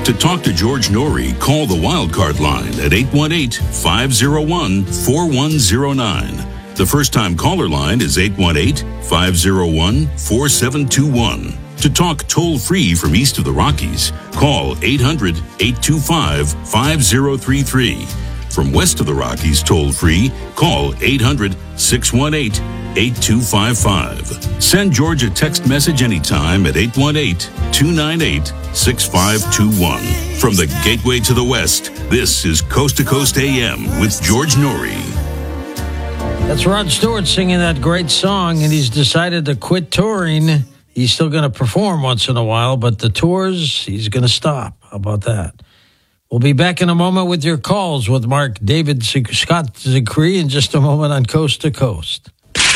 To talk to George Norrie, call the Wildcard line at 818-501-4109. The first-time caller line is 818-501-4721. To talk toll-free from east of the Rockies, call 800-825-5033. From west of the Rockies, toll-free, call 800-618-8255. Send George a text message anytime at 818-298-6521. From the gateway to the west, this is Coast to Coast AM with George Norrie. That's Rod Stewart singing that great song, and he's decided to quit touring. He's still going to perform once in a while, but the tours, he's going to stop. How about that? We'll be back in a moment with your calls with Mark David Scott Zicree in just a moment on Coast to Coast.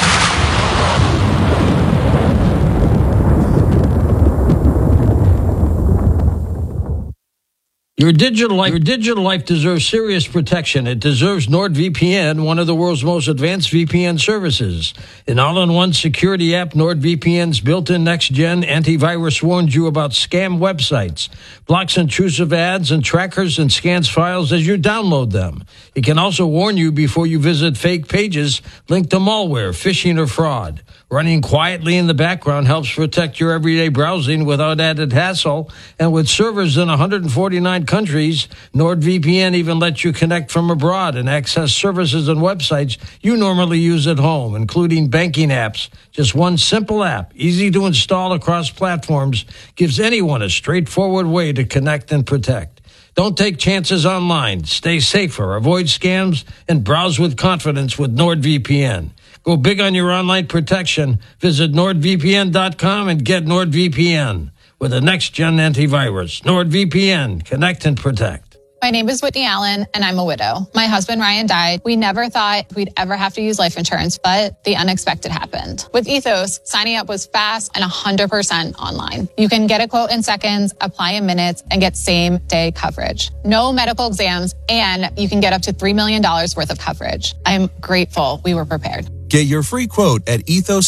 Your digital life deserves serious protection. It deserves NordVPN, one of the world's most advanced VPN services. An all-in-one security app, NordVPN's built-in next-gen antivirus warns you about scam websites, blocks intrusive ads and trackers, and scans files as you download them. It can also warn you before you visit fake pages linked to malware, phishing, or fraud. Running quietly in the background helps protect your everyday browsing without added hassle. And with servers in 149 countries, NordVPN even lets you connect from abroad and access services and websites you normally use at home, including banking apps. Just one simple app, easy to install across platforms, gives anyone a straightforward way to connect and protect. Don't take chances online. Stay safer, avoid scams, and browse with confidence with NordVPN. Go big on your online protection. Visit NordVPN.com and get NordVPN with the next-gen antivirus. NordVPN. Connect and protect. My name is Whitney Allen, and I'm a widow. My husband, Ryan, died. We never thought we'd ever have to use life insurance, but the unexpected happened. With Ethos, signing up was fast and 100% online. You can get a quote in seconds, apply in minutes, and get same-day coverage. No medical exams, and you can get up to $3 million worth of coverage. I'm grateful we were prepared. Get your free quote at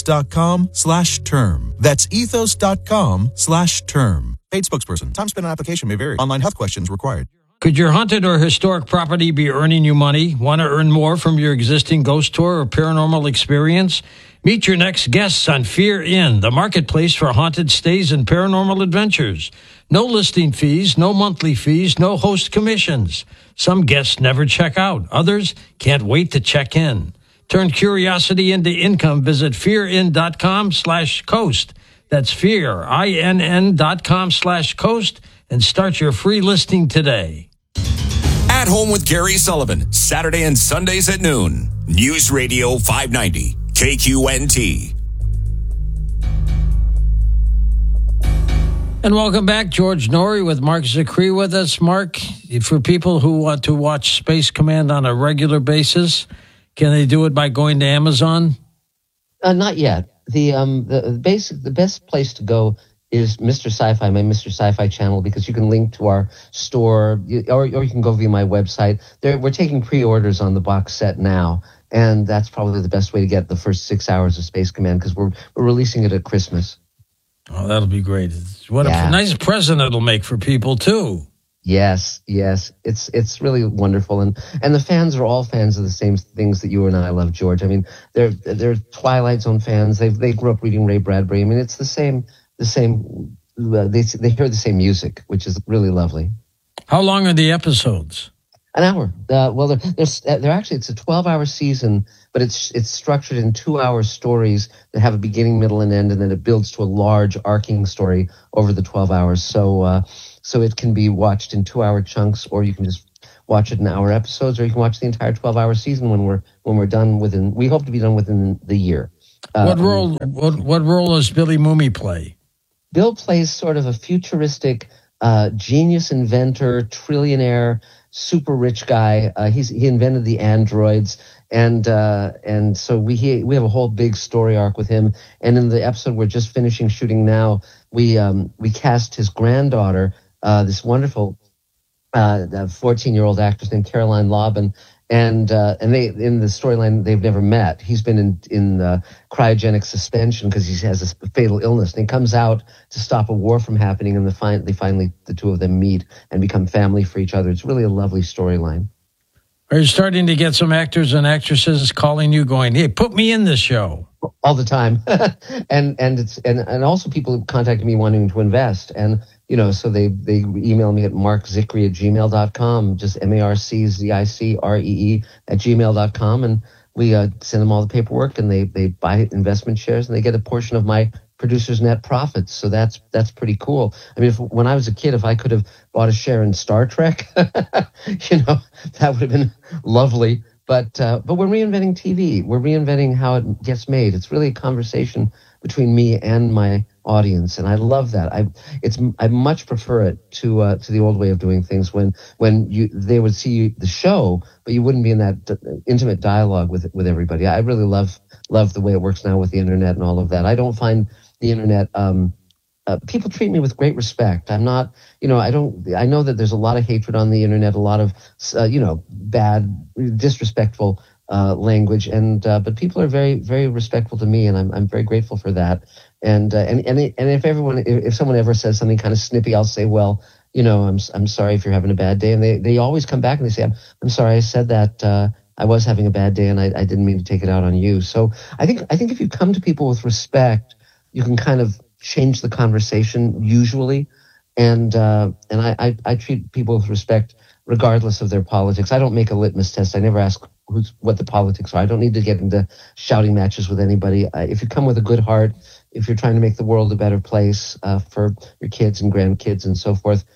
ethos.com/term. That's ethos.com/term. Paid spokesperson. Time spent on application may vary. Online health questions required. Could your haunted or historic property be earning you money? Want to earn more from your existing ghost tour or paranormal experience? Meet your next guests on Fear Inn, the marketplace for haunted stays and paranormal adventures. No listing fees, no monthly fees, no host commissions. Some guests never check out. Others can't wait to check in. Turn curiosity into income. Visit fearin.com/coast. That's fearinn.com/coast and start your free listing today. At Home with Gary Sullivan, Saturday and Sundays at noon. News Radio 590, KQNT. And welcome back. George Norrie with Mark Zicree with us. Mark, for people who want to watch Space Command on a regular basis, can they do it by going to Amazon? Not yet. The best place to go is Mr. Sci-Fi, my Mr. Sci-Fi channel, because you can link to our store, or you can go via my website. We're taking pre-orders on the box set now, and that's probably the best way to get the first 6 hours of Space Command, because we're releasing it at Christmas. Oh, that'll be great. What a nice present it'll make for people, too. Yes. It's really wonderful. And the fans are all fans of the same things that you and I love, George. I mean, they're Twilight Zone fans. They grew up reading Ray Bradbury. I mean, it's the same, they hear the same music, which is really lovely. How long are the episodes? An hour. Well, they're actually, it's a 12-hour season, but it's structured in 2-hour stories that have a beginning, middle, and end, and then it builds to a large arcing story over the 12 hours. So it can be watched in 2-hour chunks, or you can just watch it in hour episodes, or you can watch the entire 12-hour season when we're done we hope to be done within the year. What role does Billy Mooney play? Bill plays sort of a futuristic genius inventor, trillionaire, super rich guy. He invented the androids, and so we have a whole big story arc with him. And in the episode we're just finishing shooting now, we cast his granddaughter, this wonderful 14-year-old actress named Caroline Laubin, And they, in the storyline, they've never met. He's been in cryogenic suspension because he has a fatal illness, and he comes out to stop a war from happening. And they finally, the two of them meet and become family for each other. It's really a lovely storyline. Are you starting to get some actors and actresses calling you, going, "Hey, put me in this show"? All the time, and also people contacting me wanting to invest, and so they email me at markzicree@gmail.com, just MarkZicree@gmail.com, and we send them all the paperwork, and they buy investment shares, and they get a portion of my producer's net profits. So that's pretty cool. I mean, when I was a kid, if I could have bought a share in Star Trek, that would have been lovely. But we're reinventing TV. We're reinventing how it gets made. It's really a conversation between me and my audience, and I love that. I much prefer it to the old way of doing things when they would see the show, but you wouldn't be in that intimate dialogue with everybody. I really love the way it works now with the internet and all of that. I don't find the internet. People treat me with great respect. I'm not, I know that there's a lot of hatred on the internet, a lot of, bad, disrespectful language, but people are very, very respectful to me, and I'm very grateful for that. And if someone ever says something kind of snippy, I'll say, well, I'm sorry if you're having a bad day, and they always come back and they say, I'm sorry I said that. I was having a bad day, and I didn't mean to take it out on you. So I think if you come to people with respect, you can kind of change the conversation usually, and I treat people with respect regardless of their politics. I don't make a litmus test. I never ask what the politics are. I don't need to get into shouting matches with anybody. If you come with a good heart, if you're trying to make the world a better place for your kids and grandkids and so forth,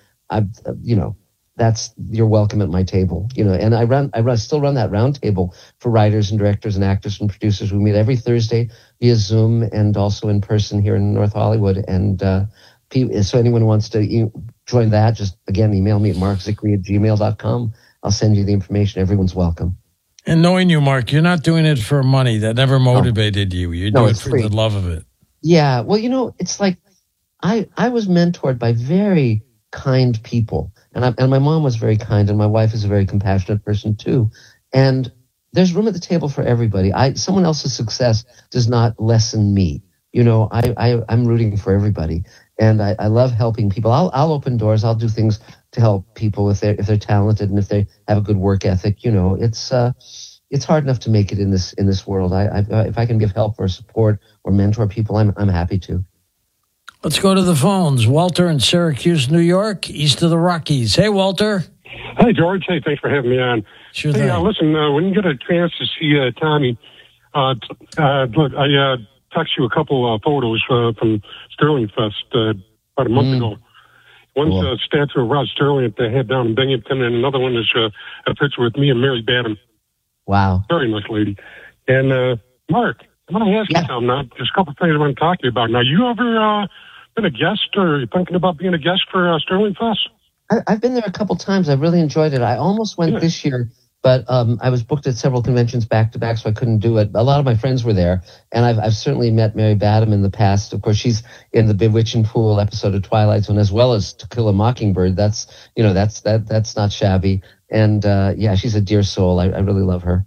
you're welcome at my table. And I still run that round table for writers and directors and actors and producers. We meet every Thursday via Zoom and also in person here in North Hollywood. And so anyone who wants to join that, just again email me at markzicree@gmail.com. I'll send you the information. Everyone's welcome. And knowing you, Mark, you're not doing it for money. That never motivated you. You're doing it for the love of it. Yeah. Well, it's like I was mentored by very kind people. And my mom was very kind, and my wife is a very compassionate person too. And there's room at the table for everybody. Someone else's success does not lessen me. I'm rooting for everybody, and I love helping people. I'll open doors. I'll do things to help people if they're talented and if they have a good work ethic. It's hard enough to make it in this world. If I can give help or support or mentor people, I'm happy to. Let's go to the phones. Walter in Syracuse, New York, east of the Rockies. Hey, Walter. Hi, George. Hey, thanks for having me on. Sure hey, thing. Listen, when you get a chance to see Tommy, look, I text you a couple photos from Sterling Fest about a month ago. One's a statue of Rod Sterling that they had down in Binghamton, and another one is a picture with me and Mary Badham. Wow. Very nice lady. And Mark, I want to ask you something now. There's a couple of things I want to talk to you about. Now, you ever been a guest, or are you thinking about being a guest for Sterling Fest? I've been there a couple times. I really enjoyed it. I almost went this year, but I was booked at several conventions back to back, so I couldn't do it. A lot of my friends were there, and I've certainly met Mary Badham in the past. Of course, she's in the Bewitching Pool episode of Twilight Zone, as well as To Kill a Mockingbird. That's not shabby. And she's a dear soul. I really love her.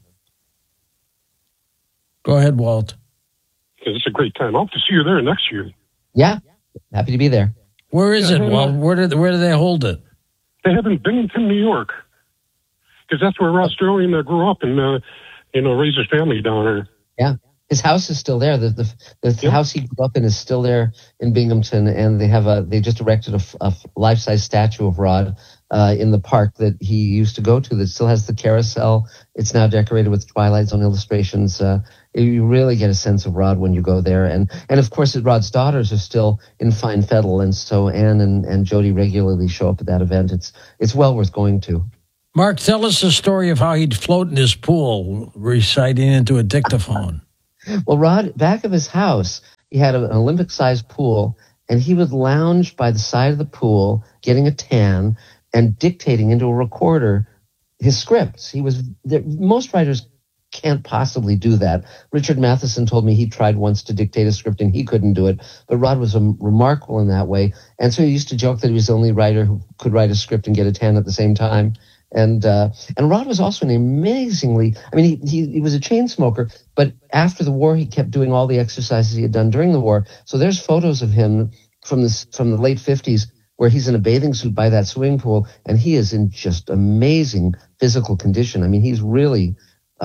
Go ahead, Walt. Because it's a great time. I hope to see you there next year. Yeah, happy to be there. Where is it, Walt? Where do they hold it? They have in Binghamton, New York. Because that's where Rod Sterling grew up and, raised his family down there. Yeah. His house is still there. The house he grew up in is still there in Binghamton, and they just erected a life-size statue of Rod in the park that he used to go to that still has the carousel. It's now decorated with Twilight Zone illustrations. You really get a sense of Rod when you go there. And of course, Rod's daughters are still in fine fettle, and so Anne and Jody regularly show up at that event. It's well worth going to. Mark, tell us the story of how he'd float in his pool, reciting into a dictaphone. Well, Rod, back of his house, he had an Olympic-sized pool, and he would lounge by the side of the pool, getting a tan, and dictating into a recorder his scripts. Most writers can't possibly do that. Richard Matheson told me he tried once to dictate a script, and he couldn't do it, but Rod was remarkable in that way. And so he used to joke that he was the only writer who could write a script and get a tan at the same time. And Rod was also an amazingly, I mean, he was a chain smoker, but after the war, he kept doing all the exercises he had done during the war. So there's photos of him from the late 50s where he's in a bathing suit by that swimming pool, and he is in just amazing physical condition. I mean, he's really,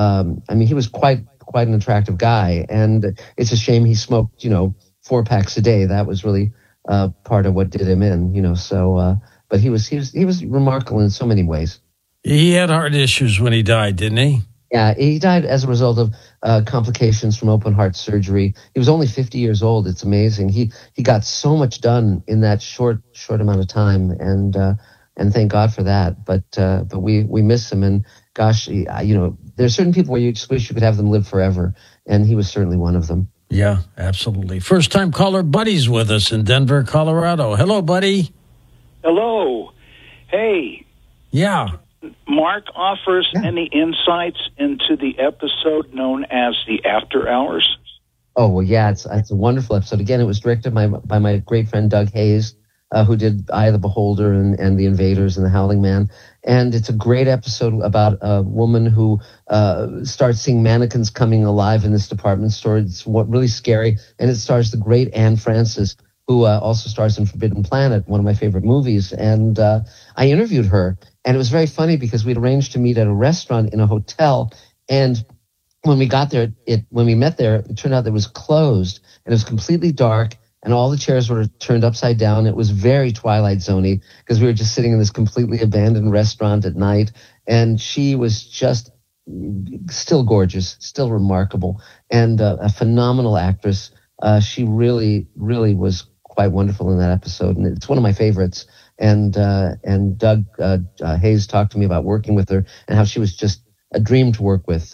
he was quite an attractive guy, and it's a shame he smoked, 4 packs a day. That was really part of what did him in, so, but he was remarkable in so many ways. He had heart issues when he died, didn't he? Yeah, he died as a result of complications from open heart surgery. He was only 50 years old. It's amazing. He got so much done in that short amount of time, and thank God for that. But we miss him, and gosh, there's certain people where you just wish you could have them live forever, and he was certainly one of them. Yeah, absolutely. First time caller Buddy's with us in Denver, Colorado. Hello, Buddy. Hello. Hey. Yeah. Mark offers any insights into the episode known as The After Hours? Oh, well, yeah, it's a wonderful episode. Again, it was directed by my great friend Doug Hayes, who did Eye of the Beholder and The Invaders and The Howling Man. And it's a great episode about a woman who starts seeing mannequins coming alive in this department store. It's really scary. And it stars the great Anne Francis, who also stars in Forbidden Planet, one of my favorite movies. And I interviewed her. And it was very funny because we'd arranged to meet at a restaurant in a hotel. And when we got there, when we met there, it turned out that it was closed and it was completely dark and all the chairs were turned upside down. It was very Twilight Zone-y because we were just sitting in this completely abandoned restaurant at night. And she was just still gorgeous, still remarkable, and a phenomenal actress. She really, really was quite wonderful in that episode. And it's one of my favorites. And Doug Hayes talked to me about working with her and how she was just a dream to work with.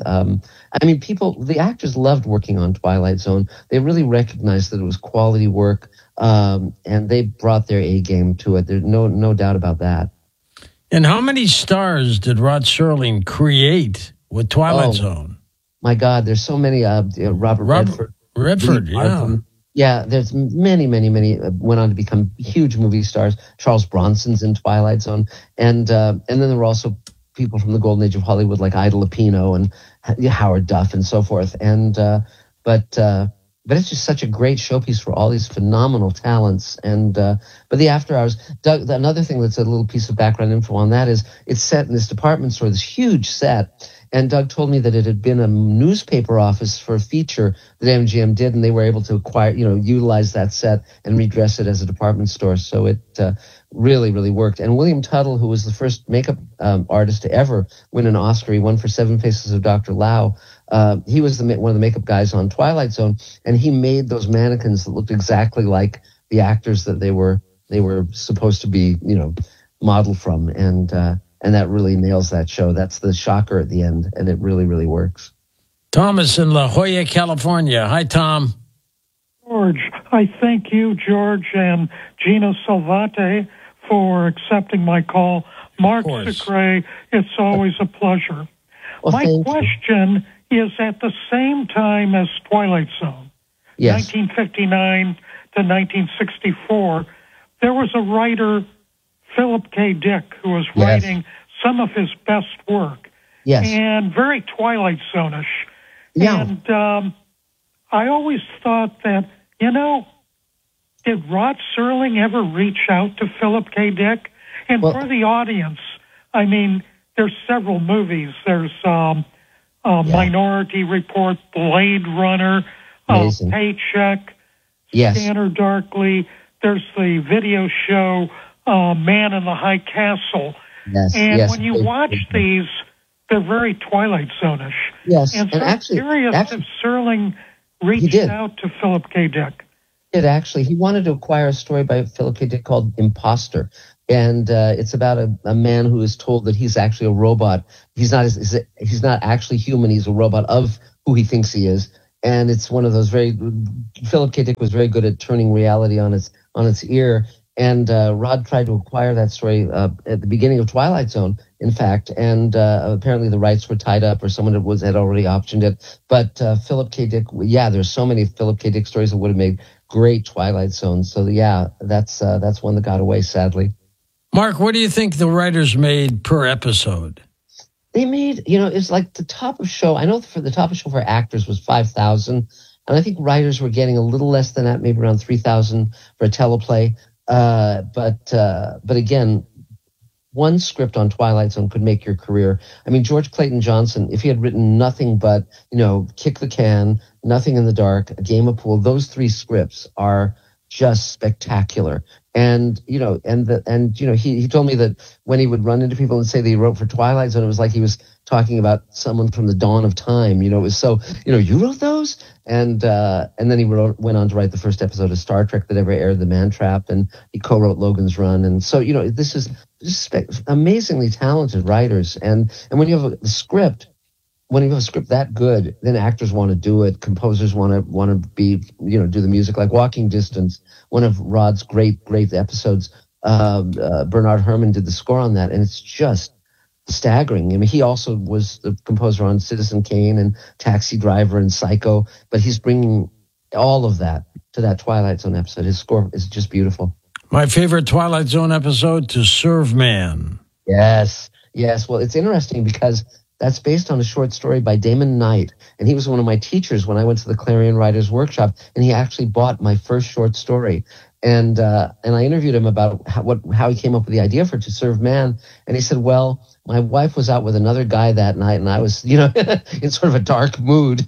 The actors loved working on Twilight Zone. They really recognized that it was quality work, and they brought their A game to it. There's no doubt about that. And how many stars did Rod Serling create with Twilight Zone? My God, there's so many. Robert Redford, yeah. Yeah, there's many went on to become huge movie stars. Charles Bronson's in Twilight Zone, and then there were also people from the golden age of Hollywood like Ida Lupino and Howard Duff and so forth. And but it's just such a great showpiece for all these phenomenal talents. And but the After Hours, Doug, another thing that's a little piece of background info on that is it's set in this department store, this huge set. And Doug told me that it had been a newspaper office for a feature that MGM did, and they were able to utilize that set and redress it as a department store. So it really, really worked. And William Tuttle, who was the first makeup artist to ever win an Oscar, he won for Seven Faces of Dr. Lao. He was one of the makeup guys on Twilight Zone, and he made those mannequins that looked exactly like the actors that they were supposed to be, modeled from. And that really nails that show. That's the shocker at the end, and it really, really works. Thomas in La Jolla, California. Hi, Tom. George, I thank you, George, and Gina Salvate for accepting my call. Mark Secret, it's always a pleasure. Well, my question is at the same time as Twilight Zone, yes. 1959 to 1964, there was a writer, Philip K. Dick, who was writing some of his best work. Yes. And very Twilight Zone-ish. Yeah. And I always thought that, did Rod Serling ever reach out to Philip K. Dick? And for the audience, there's several movies. There's Minority Report, Blade Runner, Paycheck, Scanner Darkly. There's the video show, Man in the High Castle. Yes. And when you watch these, they're very Twilight Zone-ish. Yes. And so I'm curious if Serling reached out to Philip K. Dick. He did, actually. He wanted to acquire a story by Philip K. Dick called Imposter. And it's about a man who is told that he's actually a robot. He's not actually human. He's a robot of who he thinks he is. And it's one of those Philip K. Dick was very good at turning reality on its ear. And Rod tried to acquire that story at the beginning of Twilight Zone, in fact, and apparently the rights were tied up or someone had already optioned it. But Philip K. Dick, there's so many Philip K. Dick stories that would have made great Twilight Zone. So that's one that got away, sadly. Mark, what do you think the writers made per episode? They made, it's like the top of show. I know for the top of show for actors was 5,000. And I think writers were getting a little less than that, maybe around 3,000 for a teleplay. But again, one script on Twilight Zone could make your career. I mean, George Clayton Johnson, if he had written nothing but, Kick the Can, Nothing in the Dark, A Game of Pool, those 3 scripts are just spectacular. And, he told me that when he would run into people and say that he wrote for Twilight Zone, it was like he was talking about someone from the dawn of time. It was so, you wrote those? And then he went on to write the first episode of Star Trek that ever aired, The Man Trap, and he co-wrote Logan's Run. And so, this is just amazingly talented writers. And when you have a script, when you have a script that good, then actors want to do it. Composers want to be, do the music. Like Walking Distance, one of Rod's great episodes. Bernard Herrmann did the score on that, and it's just staggering. I mean, he also was the composer on Citizen Kane and Taxi Driver and Psycho, but he's bringing all of that to that Twilight Zone episode. His score is just beautiful. My favorite Twilight Zone episode, To Serve Man. Yes. Well, it's interesting because that's based on a short story by Damon Knight, and he was one of my teachers when I went to the Clarion Writers Workshop, and he actually bought my first short story. And I interviewed him about how he came up with the idea for To Serve Man, and he said, well, my wife was out with another guy that night, and I was, in sort of a dark mood.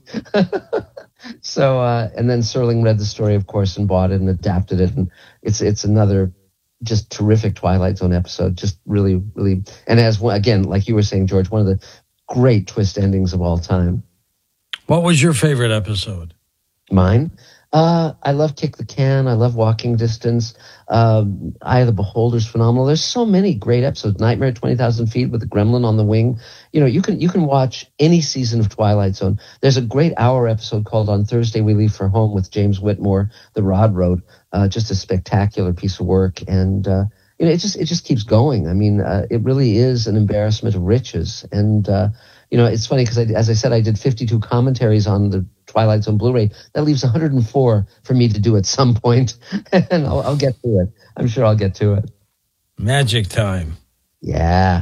So, and then Serling read the story, of course, and bought it and adapted it, and it's another just terrific Twilight Zone episode, just really, really, and again, like you were saying, George, one of the great twist endings of all time. What was your favorite episode? Mine? I love Kick the Can. I love Walking Distance. Eye of the Beholder is phenomenal. There's so many great episodes. Nightmare at 20,000 Feet with the Gremlin on the Wing. You can watch any season of Twilight Zone. There's a great hour episode called On Thursday We Leave for Home with James Whitmore that Rod wrote. Just a spectacular piece of work. And, it just keeps going. I mean, it really is an embarrassment of riches. And, it's funny because, as I said, I did 52 commentaries on the Twilight Zone Blu-ray. That leaves 104 for me to do at some point, and I'll get to it. I'm sure I'll get to it. Magic time. Yeah.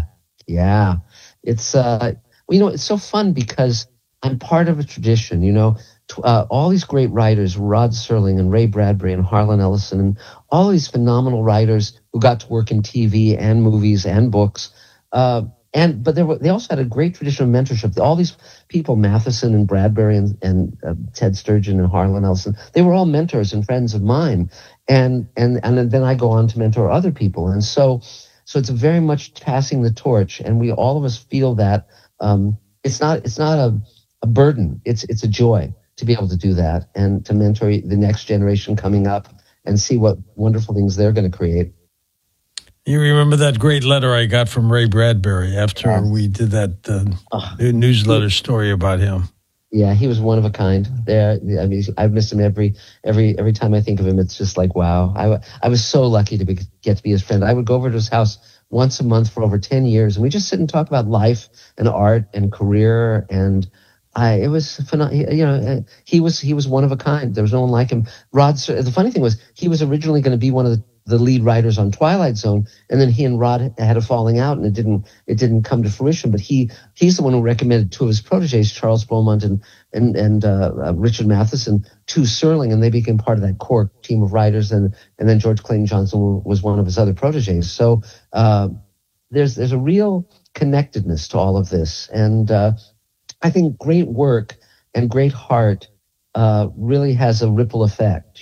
It's it's so fun because I'm part of a tradition. All these great writers, Rod Serling and Ray Bradbury and Harlan Ellison, and all these phenomenal writers who got to work in TV and movies and books. But they also had a great tradition of mentorship. All these people, Matheson and Bradbury and Ted Sturgeon and Harlan Ellison, they were all mentors and friends of mine. And then I go on to mentor other people. And so it's very much passing the torch. And all of us feel that it's not a burden. It's a joy to be able to do that and to mentor the next generation coming up and see what wonderful things they're going to create. You remember that great letter I got from Ray Bradbury after we did that newsletter story about him? Yeah, he was one of a kind. I mean, I've missed him every time I think of him. It's just like, wow. I was so lucky to get to be his friend. I would go over to his house once a month for over 10 years, and we just sit and talk about life and art and career. And it was phenomenal. He was one of a kind. There was no one like him. The funny thing was, he was originally going to be one of the lead writers on Twilight Zone, and then he and Rod had a falling out, and it didn't come to fruition. But he's the one who recommended 2 of his proteges, Charles Beaumont and Richard Matheson, to Serling, and they became part of that core team of writers. And then George Clayton Johnson was one of his other proteges. So there's a real connectedness to all of this, and I think great work and great heart really has a ripple effect,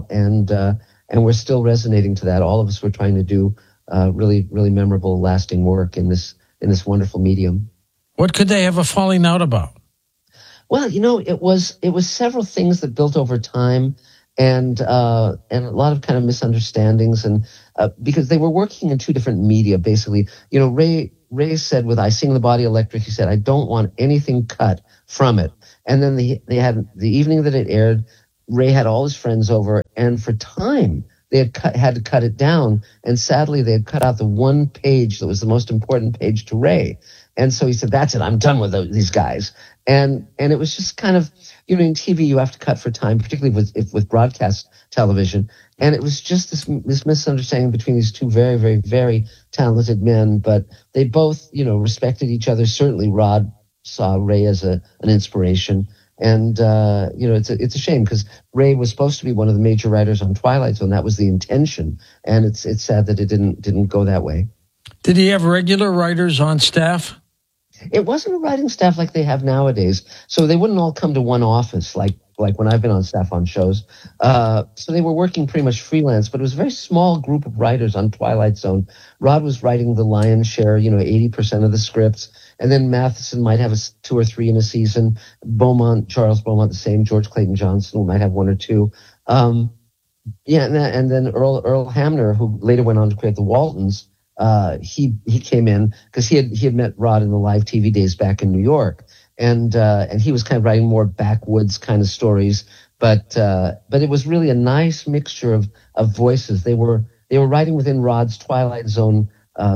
and we're still resonating to that. All of us were trying to do really, really memorable, lasting work in this wonderful medium. What could they have a falling out about? Well, it was several things that built over time, and a lot of kind of misunderstandings, and because they were working in 2 different media, basically. Ray said with I Sing the Body Electric, he said, I don't want anything cut from it. And then they had the evening that it aired, Ray had all his friends over, and for time, they had to cut it down. And sadly, they had cut out the one page that was the most important page to Ray. And so he said, that's it, I'm done with these guys. And it was just kind of, in TV you have to cut for time, particularly with broadcast television. And it was just this misunderstanding between these two very, very, very talented men. But they both, respected each other. Certainly Rod saw Ray as an inspiration. And, it's a shame because Ray was supposed to be one of the major writers on Twilight Zone. That was the intention. And it's sad that it didn't go that way. Did he have regular writers on staff? It wasn't a writing staff like they have nowadays. So they wouldn't all come to one office like when I've been on staff on shows. So they were working pretty much freelance, but it was a very small group of writers on Twilight Zone. Rod was writing the lion's share, 80% of the scripts. And then Matheson might have 2 or 3 in a season. Charles Beaumont, the same. George Clayton Johnson might have 1 or 2. And then Earl Hamner, who later went on to create the Waltons, he came in because he had met Rod in the live TV days back in New York, and he was kind of writing more backwoods kind of stories, but it was really a nice mixture of voices. They were writing within Rod's Twilight Zone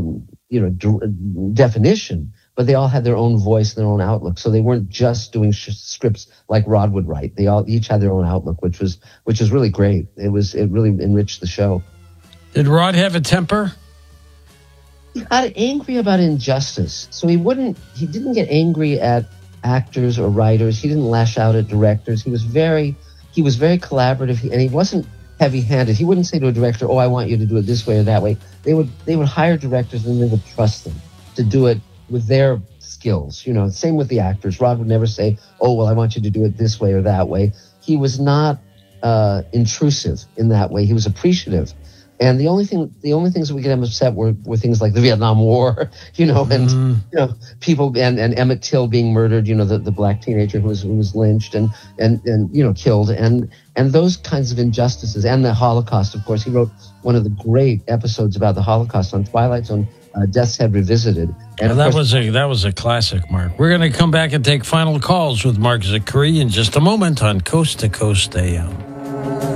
definition, but they all had their own voice and their own outlook. So they weren't just doing scripts like Rod would write. They all each had their own outlook, which was really great. It really enriched the show. Did Rod have a temper? He got angry about injustice. So he didn't get angry at actors or writers. He didn't lash out at directors. He was very collaborative, and he wasn't heavy-handed. He wouldn't say to a director, "Oh, I want you to do it this way or that way." They would hire directors, and they would trust them to do it with their skills. Same with the actors. Rod would never say, "Oh, well, I want you to do it this way or that way." He was not intrusive in that way. He was appreciative. And the only things that would get him upset were things like the Vietnam War, and people and Emmett Till being murdered, the black teenager who was lynched and killed, and those kinds of injustices, and the Holocaust. Of course, he wrote one of the great episodes about the Holocaust on Twilight Zone, Death's Head Revisited. And that was a classic, Mark. We're going to come back and take final calls with Mark Zicree in just a moment on Coast to Coast AM.